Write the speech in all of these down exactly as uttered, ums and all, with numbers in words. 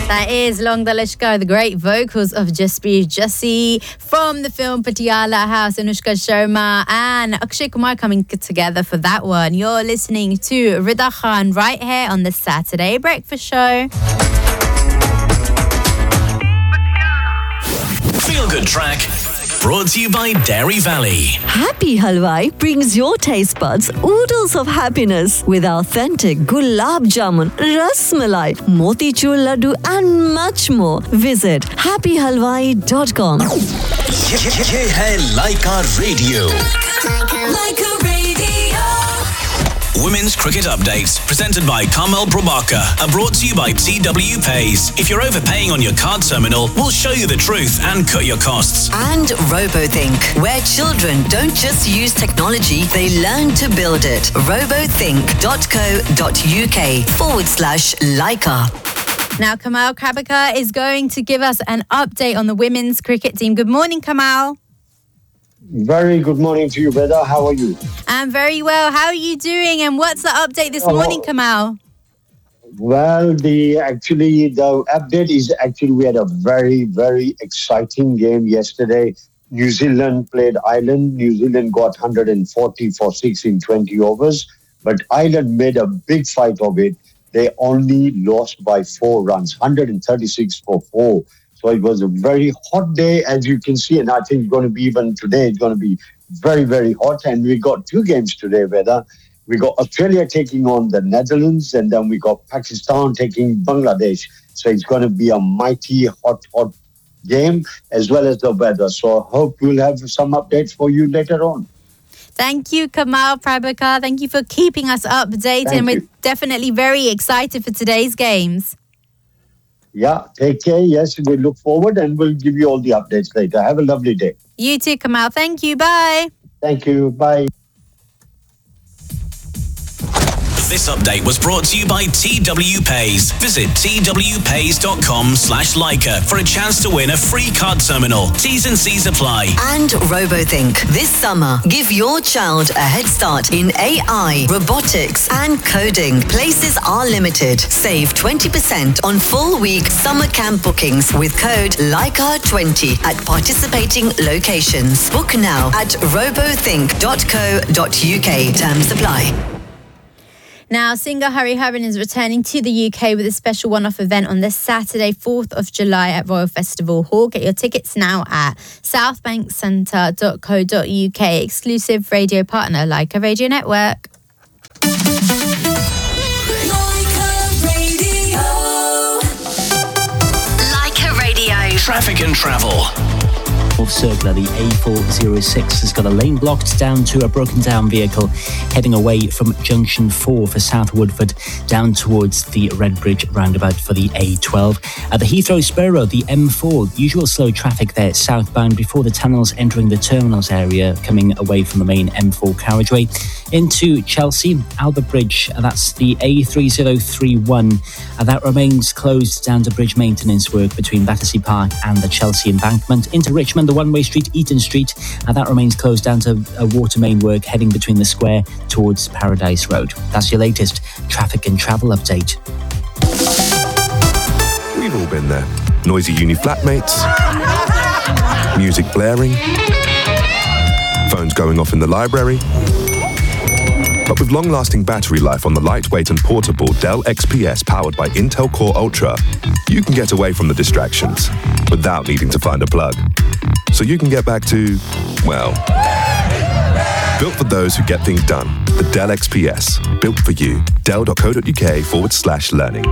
That is Long the Lashkar, the great vocals of Jaspreet Jussi from the film Patiala House. Anushka Sharma and Akshay Kumar coming together for that one. You're listening to Rida Khan right here on the Saturday Breakfast Show. Feel Good Track, brought to you by Dairy Valley. Happy Halwai brings your taste buds oodles of happiness with authentic gulab jamun, ras malai, motichur laddu and much more. Visit happy halwai dot com. ये है लाइका radio. Laika Radio. Women's Cricket Updates, presented by Carmel Probaka, are brought to you by T W Pays. If you're overpaying on your card terminal, we'll show you the truth and cut your costs. And RoboThink, where children don't just use technology, they learn to build it. robothink.co.uk forward slash Laika. Now, Kamal Krabaka is going to give us an update on the women's cricket team. Good morning, Kamal. Very good morning to you, Beda. How are you? I'm very well. How are you doing? And what's the update this Oh. morning, Kamal? Well, the actually the update is actually we had a very very exciting game yesterday. New Zealand played Ireland. New Zealand got one hundred forty for six in twenty overs, but Ireland made a big fight of it. They only lost by four runs, one hundred thirty-six for four. So it was a very hot day, as you can see, and I think it's going to be even today. It's going to be very, very hot. And we got two games today, Veda. We got Australia taking on the Netherlands, and then we got Pakistan taking Bangladesh. So it's going to be a mighty hot, hot game, as well as the weather. So I hope we'll have some updates for you later on. Thank you, Kamal Prabhakar. Thank you for keeping us updated. Thank and we're you. definitely very excited for today's games. Yeah, take care. Yes, we look forward, and we'll give you all the updates later. Have a lovely day. You too, Kamal. Thank you. Bye. Thank you. Bye. This update was brought to you by T W Pays. Visit twpays.com slash Leica for a chance to win a free card terminal. T's and C's apply. And RoboThink. This summer, give your child a head start in A I, robotics and coding. Places are limited. Save twenty percent on full week summer camp bookings with code Laika twenty at participating locations. Book now at robothink.co.uk. Terms apply. Now, singer Hariharan is returning to the U K with a special one-off event on this Saturday, fourth of July at Royal Festival Hall. Get your tickets now at southbankcentre dot co dot uk. Exclusive radio partner, Laika Radio Network. Laika Radio. Laika Radio. Traffic and travel. Circular, the A four oh six has got a lane blocked down to a broken down vehicle heading away from junction four for South Woodford down towards the Redbridge roundabout for the A twelve. At the Heathrow Spur Road, the M four, usual slow traffic there southbound before the tunnels entering the terminals area coming away from the main M four carriageway. Into Chelsea, Albert Bridge, that's the A three oh three one, and that remains closed down to bridge maintenance work between Battersea Park and the Chelsea embankment. Into Richmond, the one-way street, Eaton Street, and that remains closed down to a water main work heading between the square towards Paradise Road. That's your latest traffic and travel update. We've all been there. Noisy uni flatmates, music blaring, phones going off in the library. But with long-lasting battery life on the lightweight and portable Dell X P S powered by Intel Core Ultra, you can get away from the distractions without needing to find a plug. So you can get back to, well, built for those who get things done. The Dell X P S, built for you. Dell.co.uk forward slash learning.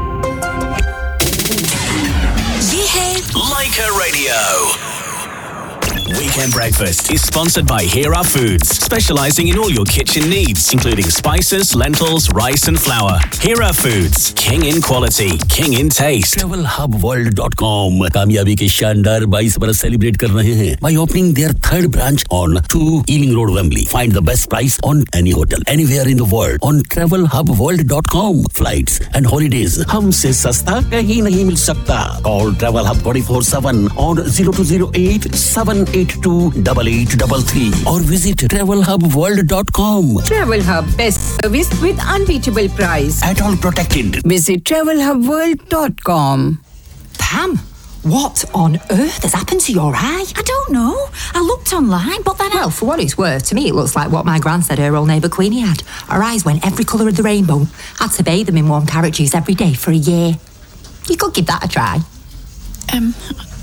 ये है Laika Radio. Weekend Breakfast is sponsored by Hera Foods, specializing in all your kitchen needs, including spices, lentils, rice and flour. Hera Foods, king in quality, king in taste. travel hub world dot com कामयाबी के शानदार बाईस बरस celebrate कर रहे हैं by opening their third branch on two Ealing Road, Wembley. Find the best price on any hotel anywhere in the world on travel hub world dot com. Flights and holidays हमसे सस्ता कहीं नहीं मिल सकता. Call Travel Hub twenty-four seven on zero two zero eight seven eight two eight eight three three or visit travel hub world dot com. Travel Hub, best service with unbeatable price. At all protected. Visit travel hub world dot com. Pam, what on earth has happened to your eye? I don't know. I looked online, but then I... Well, for what it's worth, to me it looks like what my gran said her old neighbour Queenie had. Her eyes went every colour of the rainbow. Had to bathe them in warm carrot juice every day for a year. You could give that a try. Um...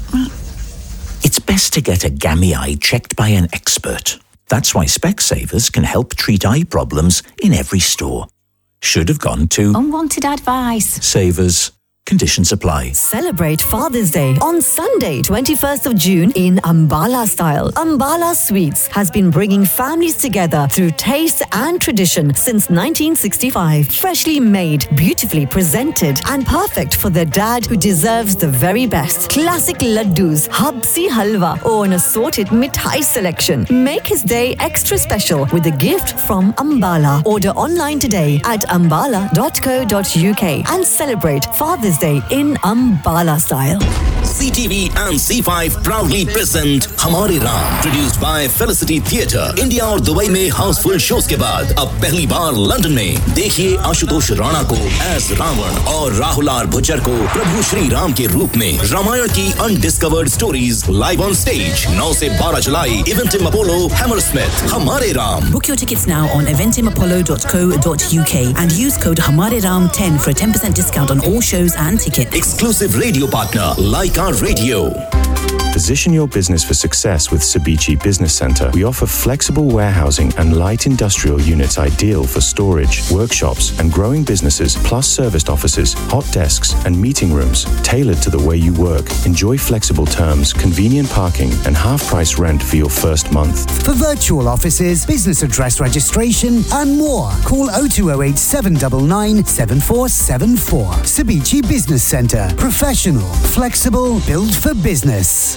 It's best to get a gammy eye checked by an expert. That's why Specsavers can help treat eye problems in every store. Should have gone to Unwanted advice. Savers. Conditions apply. Celebrate Father's Day on Sunday, twenty-first of June in Ambala style. Ambala Sweets has been bringing families together through taste and tradition since nineteen sixty-five. Freshly made, beautifully presented, and perfect for the dad who deserves the very best. Classic laddus, habsi halwa, or an assorted mithai selection. Make his day extra special with a gift from Ambala. Order online today at ambala dot co dot uk and celebrate Father's Day in Ambala style. C T V and C five proudly present हमारे Ram, produced by Felicity Theatre. India और Dubai में Housefull shows के बाद अब पहली बार London में देखिए आशुतोष राणा को एज रावण और राहुल आर भुज्जर को प्रभु श्री राम के रूप में रामायण की undiscovered stories live on stage नौ से बारह जुलाई इवेंटिम अपोलो हैमरस्मिथ हमारे Ram. Book your tickets now on eventim apollo dot co dot uk and use code हमारे Ram ten for a ten percent discount on all shows and tickets. Exclusive radio partner Like Our Radio. Position your business for success with Cebici Business Centre. We offer flexible warehousing and light industrial units ideal for storage, workshops and growing businesses, plus serviced offices, hot desks and meeting rooms tailored to the way you work. Enjoy flexible terms, convenient parking and half-price rent for your first month. For virtual offices, business address registration and more, call oh two oh eight, seven nine nine, seven four seven four. Cebici Business Centre. Professional, flexible, built for business.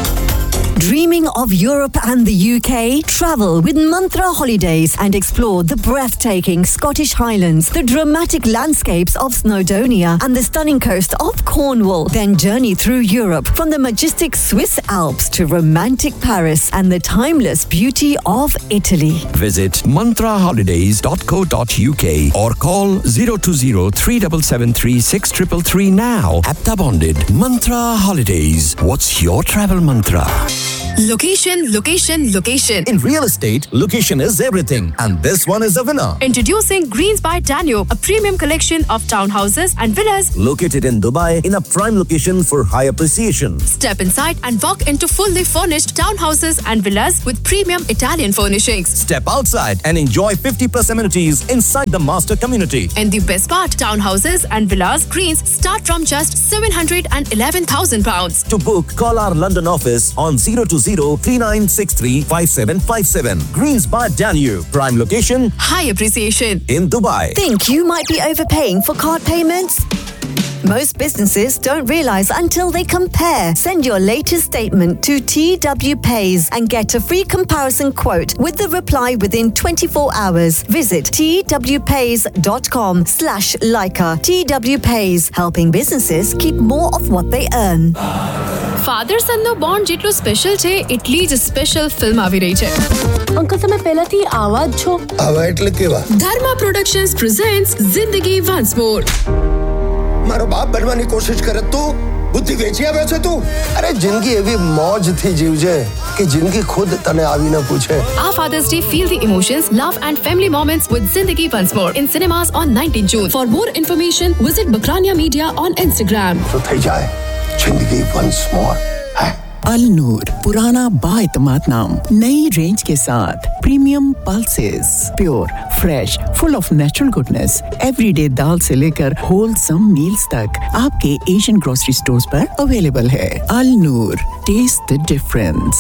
Dreaming of Europe and the U K? Travel with Mantra Holidays and explore the breathtaking Scottish Highlands, the dramatic landscapes of Snowdonia and the stunning coast of Cornwall. Then journey through Europe from the majestic Swiss Alps to romantic Paris and the timeless beauty of Italy. Visit mantra holidays dot co dot uk or call zero two zero, three seven seven three, six three three three now. Apta bonded. Mantra Holidays. What's your travel mantra? Location, location, location. In real estate, location is everything. And this one is a winner. Introducing Greens by Danube, a premium collection of townhouses and villas located in Dubai in a prime location for high appreciation. Step inside and walk into fully furnished townhouses and villas with premium Italian furnishings. Step outside and enjoy fifty plus amenities inside the master community. And the best part, townhouses and villas Greens start from just seven hundred eleven thousand pounds. To book, call our London office on zero two zero, three nine six three, five seven five seven. Greens by Danube. Prime location. High appreciation. In Dubai. Think you might be overpaying for card payments? Most businesses don't realize until they compare. Send your latest statement to T W Pays and get a free comparison quote with the reply within twenty-four hours. Visit twpays.com slash Leica. T W Pays, helping businesses keep more of what they earn. Father son no bond જેટલો special છે એટલી જ special film આવી રહી છે. Uncle તમે પહેલાથી આવા જ છો. આવા એટલે કેવા? ધર્મા પ્રોડક્શન્સ પ્રેઝન્ટ્સ જિંદગી વન્સ મોર. મારો બાપ બનવાની કોશિશ કરે તું બુદ્ધિ વેચી આવ્યો છે તું. અરે જિંદગી એવી મોજથી જીવજે કે જિંદગી ખુદ તને આવી ન પૂછે. Our Father's Day, feel the emotions, love and family moments with Zindagi Once More in cinemas on nineteenth June. For more information, visit Bakrania Media on Instagram. तो થઈ જાય जिंदगी once more. अल नूर, पुराना बाएतमाद नाम, नई रेंज के साथ premium pulses, pure, fresh, full of natural goodness, everyday दाल से लेकर होलसम मील्स तक आपके एशियन ग्रोसरी स्टोर्स पर अवेलेबल है. अल नूर, test the difference.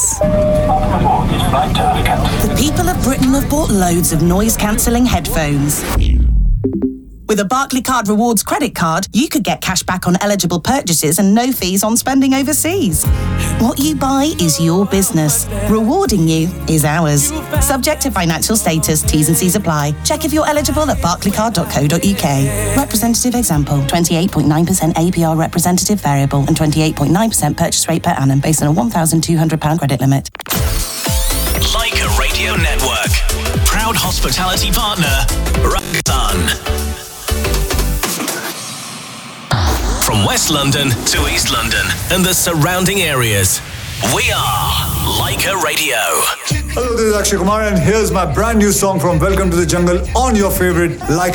The people of Britain have bought loads of noise-cancelling headphones. With a Barclaycard Rewards credit card, you could get cash back on eligible purchases and no fees on spending overseas. What you buy is your business. Rewarding you is ours. Subject to financial status, T's and C's apply. Check if you're eligible at barclaycard dot co dot uk. Representative example, twenty-eight point nine percent A P R representative variable and twenty-eight point nine percent purchase rate per annum based on a one thousand two hundred pounds credit limit. Leica Radio Network. Proud hospitality partner, Raksan. from West London to East London and the surrounding areas. We are Leica Radio. Hello, this is Akshay Kumar and here's my brand new song from Welcome to the Jungle on your favorite Leica